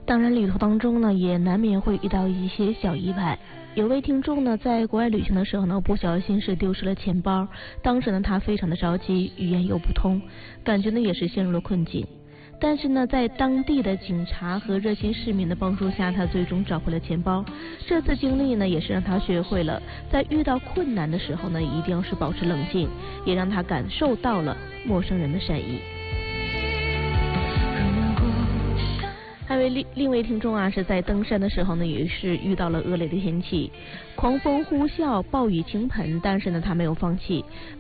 当然旅途当中呢，也难免会遇到一些小意外。有位听众呢，在国外旅行的时候呢，不小心是丢失了钱包，当时呢他非常的着急，语言又不通，感觉呢也是陷入了困境。但是呢，在当地的警察和热心市民的帮助下，他最终找回了钱包。这次经历呢，也是让他学会了在遇到困难的时候呢，一定要是保持冷静，也让他感受到了陌生人的善意。还有另一位听众啊，是在登山的时候呢，也是遇到了恶劣的天气，狂风呼啸，暴雨倾盆，但是呢，他没有放弃。